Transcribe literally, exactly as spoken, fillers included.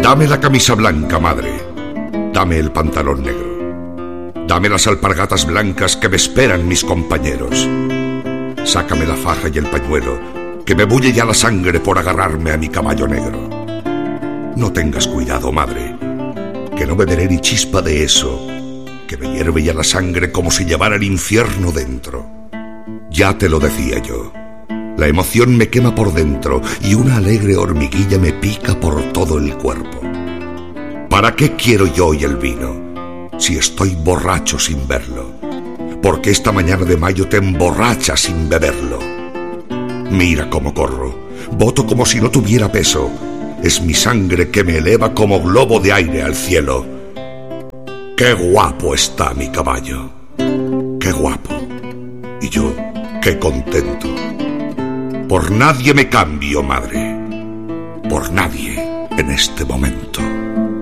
Dame la camisa blanca, madre. Dame el pantalón negro. Dame las alpargatas blancas que me esperan mis compañeros. Sácame la faja y el pañuelo, que me bulle ya la sangre por agarrarme a mi caballo negro. No tengas cuidado, madre, que no beberé ni chispa de eso, que me hierve ya la sangre como si llevara el infierno dentro. Ya te lo decía yo, la emoción me quema por dentro y una alegre hormiguilla me pica por todo el cuerpo. ¿Para qué quiero yo y el vino, si estoy borracho sin verlo? Porque esta mañana de mayo te emborracha sin beberlo. Mira cómo corro, boto como si no tuviera peso. Es mi sangre que me eleva como globo de aire al cielo. ¡Qué guapo está mi caballo! ¡Qué guapo! Y yo, qué contento. Por nadie me cambio, madre. Por nadie en este momento.